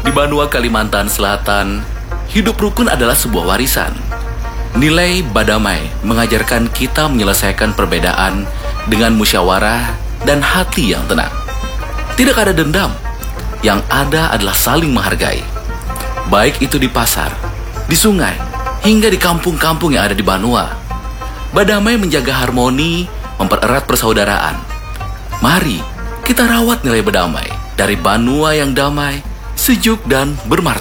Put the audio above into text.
Di Banua, Kalimantan Selatan, hidup rukun adalah sebuah warisan. Nilai Badamai mengajarkan kita menyelesaikan perbedaan dengan musyawarah dan hati yang tenang. Tidak ada dendam, yang ada adalah saling menghargai. Baik itu di pasar, di sungai, hingga di kampung-kampung yang ada di Banua. Badamai menjaga harmoni, mempererat persaudaraan. Mari kita rawat nilai Badamai dari Banua yang damai, sejuk dan bermartabat.